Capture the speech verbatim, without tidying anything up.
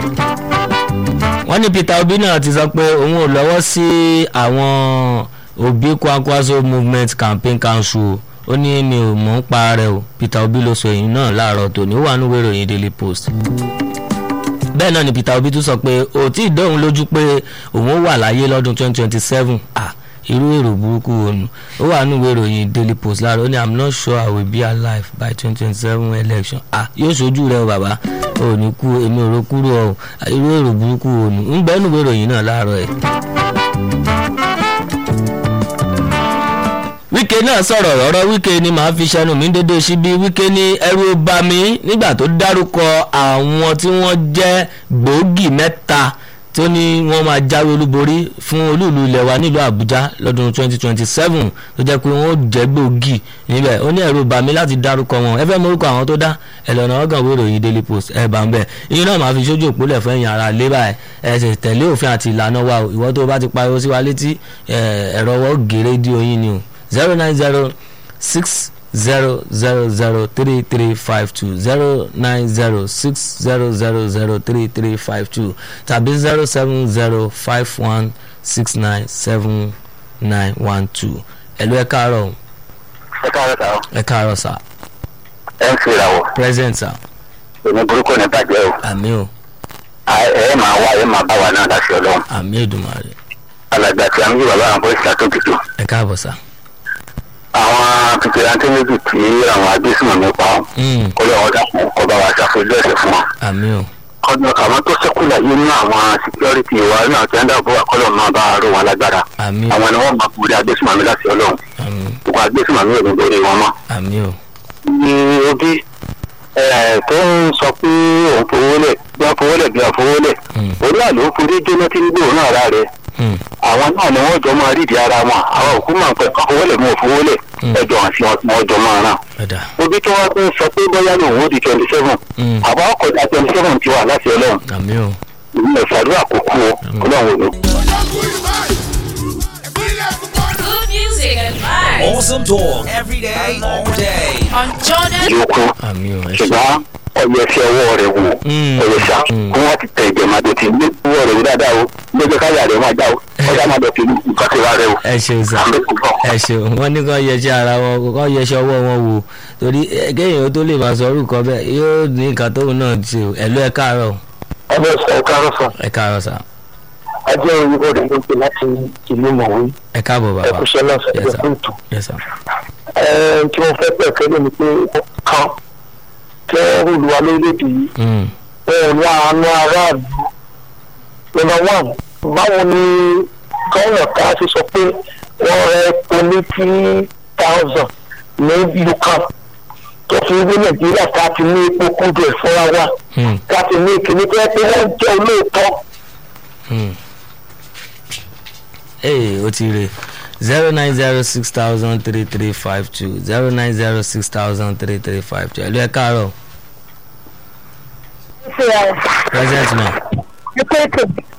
wọ́n ní Peter Obi náà ti sọ pé òun ò lọ́wọ́ sí àwọn Obi Kwankwaso Movement Campaign Council ó ní mi ò mọ̀ ń pa rẹ̀ o. Peter Obi ló sọ èyí náà láàárọ̀ tòní ó wà nínú ìwé ìròyìn Daily Post. bẹ́ẹ̀ náà ni Peter Obi tún sọ pé ó tí ì dóhun lójú pé òun wà láyé lọ́dún twenty twenty-seven. ah irú èrò burúkú ònu ó wà nínú ìwé ìròyìn Daily Post láàárọ̀ ó ní I'm not sure I will be alive by twenty twenty-seven election. ah yóò ṣojú rẹ o bàbá ò ní kú èmi ò ro kúrò ọ irú èrò burúkú ònu ń bẹ́ẹ̀ nínú ìwé ìròyìn náà láàárọ̀ ẹ̀. Wike náà sọ̀rọ̀ ọ̀rọ̀ Wike ni màá fi ṣẹnu mi dédé síbi. Wike ní ẹ̀rù bà mí nígbà tó dárúkọ àwọn tí wọ́n jẹ́ gbòógì mẹ́ta tó ní wọ́n máa jáwé olúborí fún olúùlú ilẹ̀ wa nílùú Àbújá lọ́dún twenty twenty-seven tó jẹ́ pé wọ́n jẹ́ gbòógì níbẹ̀. ó ní ẹ̀rù bà mí láti dárúkọ wọn. ẹ fẹ́ mọ orúkọ àwọn tó dá ẹ lọ́nà ọ̀gàn ìwé ìròyìn Daily Post ẹ bá ń bẹ̀. ìyẹn náà máa fi sójú òpólẹ̀ fún ẹ̀yìn ara lé báyìí ẹ sì tẹ̀lé òfin àti ìlànà wa o. ìwọ tó bá ti pariwo sí wa létí ẹ̀rọ wọ́n gèrè dí oyin ni o. zero nine zero six zero zero zero three three five two zero nine zero six zero zero zero three three five two tàbí zero seven zero five one six nine seven nine one two. ẹ̀lú ẹ káàárọ̀. ẹ káàárọ̀ sá. ẹ káàárọ̀ sá. ẹ ń fira wọ. present sá. èmi burúkú ní bàjẹ́ o. àmì o. ẹ máa wá ẹ máa bá wa náà láti Ọlọ́run. àmì Èdùmàrè. alàgbà tí a ń yí bàbá àwọn bóyá tó tutù. ẹ káàbọ̀ sá. àwọn fìtìláńtì méjì tí àwọn agbésùnmọ̀ mi pa ọ́n kó lè wọ́n dàpọ̀ kó bá wa ṣàfojú ẹ̀sẹ̀ fún wọn. àmì o. ọdún àwọn tó ṣẹ́kù láyé nínú àwọn security wa náà tí wọ́n dàbò àkọlọ̀ máa bá aró wọn lágbára. àmì o. àwọn ni wọ́n máa kú dé agbésùnmọ̀ mi láti Ọlọ́run. àmì gbogbo agbésùnmọ̀ mi ò ní bèrè wọn mọ́. àmì o. ní Obi tó ń sọ pé òun fowó lẹ̀ bí wọ́n fowó lẹ̀ bí wọ́n fowó lẹ̀ òun náà ló ń forí jóná tí ń gbòòrùn ara rẹ̀. àwọn náà ni wọ́n jọ máa rídìí ara wọn àwọn òkú máa ń pẹ́ fowó lẹ̀ mú fowó lẹ̀ ẹjọ́ àti wọn jọ máa ràn. Obi tí wọ́n ń sọ pé bóyá lòun ó di twenty seven àbá ọkọ̀jà twenty seven ti wà láti Ọlọ́run. àmì o. ìlú ìfàdúrà àkókò Ọlọ́run ò ní. Good music and vibes. Awesome talk every day, all day. On Jordan. yòókù àmì o. ẹ ṣe. ṣùgbọ́n ọyẹ fi ọwọ́ rẹ̀ wò ọyẹ sá kí wọ́n ti tẹ ìjẹ̀màdò tí ní ọwọ́ rẹ̀ wò dáadáa o lójú káyà rẹ̀ máa já o ọjà máa bẹ̀ fi nǹkan ti wá rẹ̀ o. ẹ ṣeun sá ẹ ṣeun wọn ní kàn yẹsẹ ara wọn kàn yẹsẹ ọwọ́ wọn wò torí kéèyàn tó lè máa sọ orúkọ bẹ́ẹ̀ yóò ní nǹkan tóun náà ṣe o. ẹ̀lú ẹ káàárọ̀. ẹ bẹ sọ ẹ káàárọ̀ sọ. ẹ káàárọ̀ sá. ajé orúkọ rẹ̀ ló ń pè láti ìlú mọ̀wé. ẹ káàbọ̀ bàbá. ẹ kúṣẹ́ náà sọ Yes, ẹ sir. fún ìtù. Yes, sir. ẹ tí wọ́n fẹ́ pẹ̀ kẹ́lẹ́ ni pé kan tẹ́ olùwà lórílẹ̀‐èdè yìí Mm. ẹ wá àánú aráàlú. number one báwo ni gómìnà ká ṣe sọ pé wọ́n rẹ epo ní three thousand ní lukan tó fi wí Nàìjíríà ká ti ní epo kúndù ẹ̀ fúnra wa Mm. ká ti ní ìkíní tó yẹ pé wọ́n jẹ́ olóòótọ́. Mm. ee o ti re zero nine zero six thousand three three five two zero nine zero six thousand three three five two. ẹ̀lú ẹ káàárọ̀. present ma. Ìpèsè